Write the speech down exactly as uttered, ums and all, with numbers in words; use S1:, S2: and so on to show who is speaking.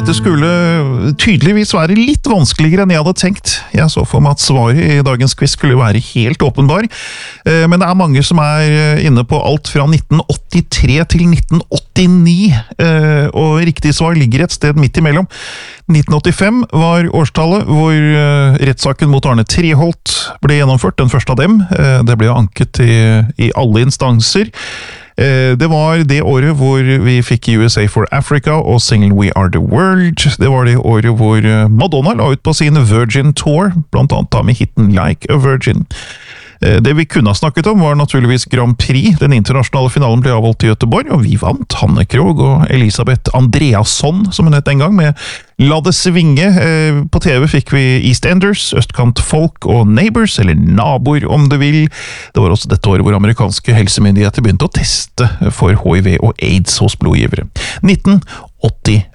S1: dette skulle tydeligvis være litt vanskeligere enn jeg hadde tenkt. Jeg så for meg at svaret i dagens quiz skulle være helt åpenbar, men det er mange som er inne på alt fra nitten åttitre til nitten åttini, og riktig svar ligger et sted midt imellom. nitten åttifem var årstallet hvor rettssaken mot Arne Treholt ble gjennomført, den første av dem. Det ble anket i, i alle instanser. Det var det året hvor vi fikk U S A for Africa og singlen We Are The World. Det var det året hvor Madonna la ut på sin Virgin Tour, blant annet da med hitten Like a Virgin. Det vi kunne ha snakket om var naturligvis Grand Prix. Den internasjonale finalen ble avholdt i Göteborg, og vi vant. Hanne Krogh og Elisabeth Andreasson, som hun het en gang, med La det svinge. På T V fikk vi EastEnders, Østkant Folk og Neighbors, eller Naboer om du vil. Det var også dette året hvor amerikanske helsemyndigheter begynte å teste for H I V og AIDS hos blodgivere. nitten åttifem.